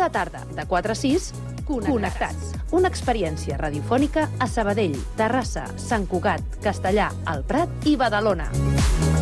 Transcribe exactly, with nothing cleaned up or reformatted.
Cada tarda, de quatre a sis, Connectats. Una experiència radiofònica a Sabadell, Terrassa, Sant Cugat, Castellà, el Prat i Badalona.